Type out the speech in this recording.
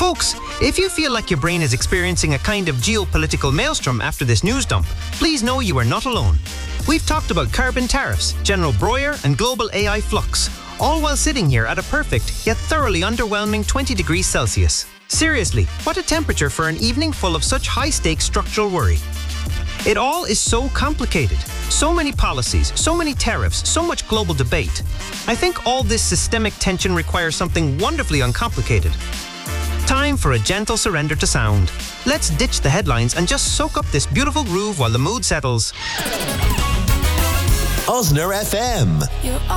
Folks, if you feel like your brain is experiencing a kind of geopolitical maelstrom after this news dump, please know you are not alone. We've talked about carbon tariffs, General Breuer, and global AI flux, all while sitting here at a perfect, yet thoroughly underwhelming 20 degrees Celsius. Seriously, what a temperature for an evening full of such high-stakes structural worry. It all is so complicated. So many policies, so many tariffs, so much global debate. I think all this systemic tension requires something wonderfully uncomplicated. Time for a gentle surrender to sound. Let's ditch the headlines and just soak up this beautiful groove while the mood settles. Osner FM.